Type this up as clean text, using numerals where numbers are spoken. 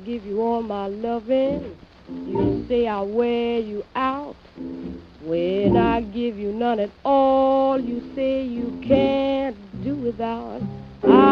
give you all my loving, you say I wear you out. When I give you none at all, you say you can't do without.